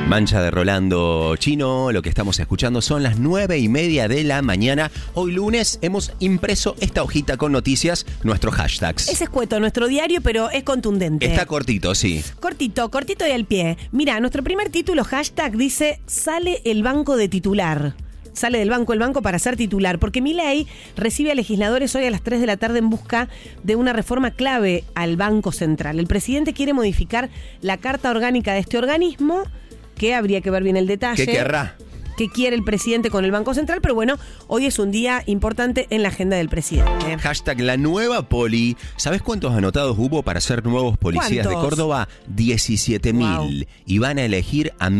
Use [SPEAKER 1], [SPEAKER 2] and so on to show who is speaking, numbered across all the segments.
[SPEAKER 1] Mancha de Rolando Chino, lo que estamos escuchando son las 9:30 de la mañana. Hoy lunes hemos impreso esta hojita con noticias, nuestros hashtags.
[SPEAKER 2] Es escueto nuestro diario, pero es contundente.
[SPEAKER 1] Está cortito, sí.
[SPEAKER 2] Cortito y al pie. Mira, nuestro primer título, hashtag, dice, sale el banco de titular. Sale del banco el banco para ser titular, porque Milei recibe a legisladores hoy a las 3 de la tarde en busca de una reforma clave al Banco Central. El presidente quiere modificar la carta orgánica de este organismo, que habría que ver bien el detalle.
[SPEAKER 1] ¿Qué querrá?
[SPEAKER 2] ¿Qué quiere el presidente con el Banco Central? Pero bueno, hoy es un día importante en la agenda del presidente.
[SPEAKER 1] Hashtag la nueva poli. ¿Sabes cuántos anotados hubo para ser nuevos policías de Córdoba? 17.000.
[SPEAKER 2] Wow.
[SPEAKER 1] Y van a elegir a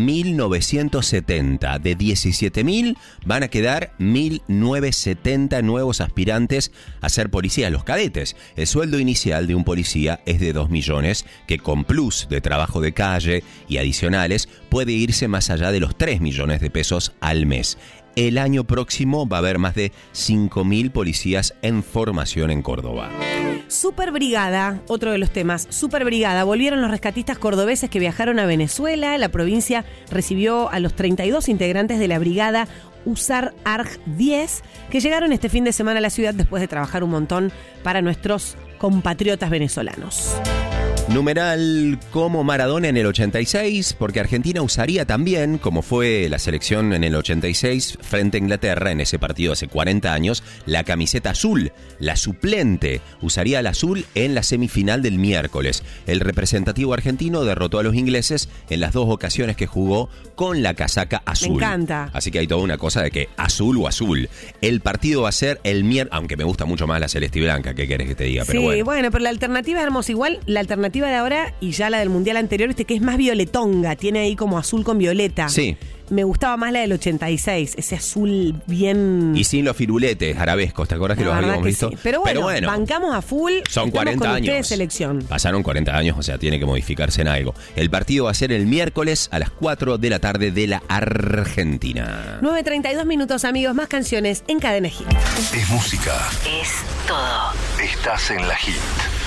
[SPEAKER 1] 1.970. De 17.000 van a quedar 1.970 nuevos aspirantes a ser policías, los cadetes. El sueldo inicial de un policía es de 2 millones, que con plus de trabajo de calle y adicionales puede irse más allá de los 3 millones de pesos al mes. El año próximo va a haber más de 5.000 policías en formación en Córdoba.
[SPEAKER 2] Superbrigada, otro de los temas. Superbrigada, volvieron los rescatistas cordobeses que viajaron a Venezuela. La provincia recibió a los 32 integrantes de la brigada USAR ARG 10, que llegaron este fin de semana a la ciudad después de trabajar un montón para nuestros compatriotas venezolanos.
[SPEAKER 1] Numeral como Maradona en el 86, porque Argentina usaría también, como fue la selección en el 86 frente a Inglaterra en ese partido hace 40 años, la camiseta azul, la suplente, usaría el azul en la semifinal del miércoles. El representativo argentino derrotó a los ingleses en las 2 ocasiones que jugó con la casaca azul.
[SPEAKER 2] Me encanta.
[SPEAKER 1] Así que hay toda una cosa de que azul o azul. El partido va a ser el miércoles, aunque me gusta mucho más la celeste y blanca, ¿qué querés que te diga? Pero
[SPEAKER 2] sí, bueno, pero la alternativa es hermosa. Igual, la alternativa de ahora y ya la del mundial anterior, viste que es más violetonga, tiene ahí como azul con violeta.
[SPEAKER 1] Sí.
[SPEAKER 2] Me gustaba más la del 86, ese azul bien...
[SPEAKER 1] Y sin los firuletes arabescos, ¿te acuerdas que los habíamos visto?
[SPEAKER 2] Sí. Pero bueno, bancamos a full.
[SPEAKER 1] Son 40
[SPEAKER 2] con
[SPEAKER 1] años.
[SPEAKER 2] Ustedes, selección.
[SPEAKER 1] Pasaron 40 años, o sea, tiene que modificarse en algo. El partido va a ser el miércoles a las 4 de la tarde de la Argentina.
[SPEAKER 2] 9:32 minutos, amigos. Más canciones en Cadena Hit.
[SPEAKER 3] Es música.
[SPEAKER 4] Es todo.
[SPEAKER 3] Estás en la Hit.